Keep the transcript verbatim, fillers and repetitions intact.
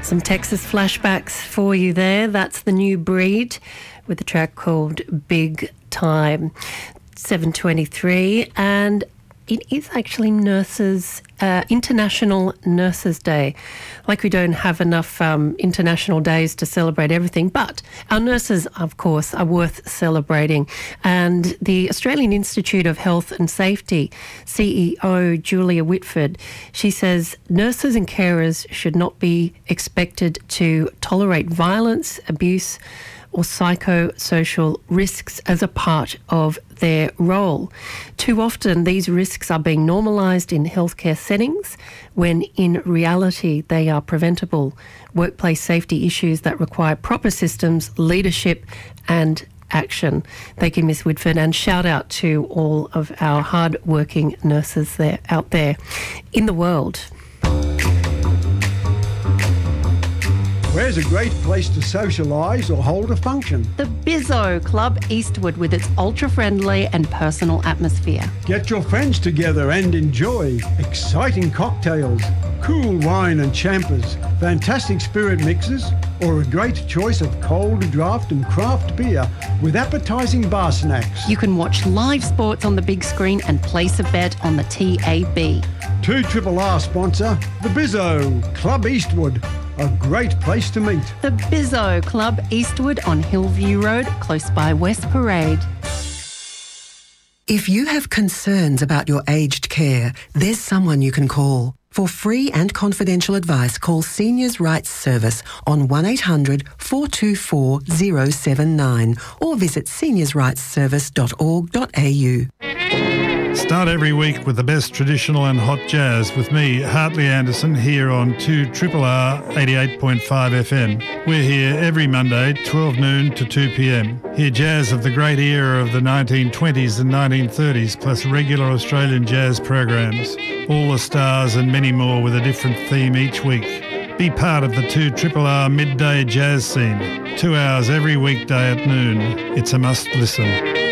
Some Texas flashbacks for you there. That's The New Breed with a track called Big Time. seven twenty-three, and it is actually Nurses, uh, International Nurses Day. Like we don't have enough um, international days to celebrate everything, but our nurses, of course, are worth celebrating. And the Australian Institute of Health and Safety C E O, Julia Whitford, she says nurses and carers should not be expected to tolerate violence, abuse, or psychosocial risks as a part of their role. Too often these risks are being normalised in healthcare settings when in reality they are preventable. Workplace safety issues that require proper systems, leadership and action. Thank you, Miss Whitford, and shout out to all of our hard-working nurses there out there in the world. Where's a great place to socialise or hold a function? The Bizzo Club Eastwood, with its ultra-friendly and personal atmosphere. Get your friends together and enjoy exciting cocktails, cool wine and champers, fantastic spirit mixes, or a great choice of cold draft and craft beer with appetising bar snacks. You can watch live sports on the big screen and place a bet on the T A B. two R R sponsor, the Bizzo Club Eastwood. A great place to meet. The Bizzo Club Eastwood on Hillview Road, close by West Parade. If you have concerns about your aged care, there's someone you can call. For free and confidential advice, call Seniors Rights Service on one eight hundred four two four zero seven nine or visit seniors rights service dot org dot a u. Start every week with the best traditional and hot jazz with me, Hartley Anderson, here on two R R R eighty-eight point five F M. We're here every Monday, twelve noon to two p m. Hear jazz of the great era of the nineteen twenties and nineteen thirties, plus regular Australian jazz programs. All the stars and many more with a different theme each week. Be part of the two R R R midday jazz scene. Two hours every weekday at noon. It's a must listen.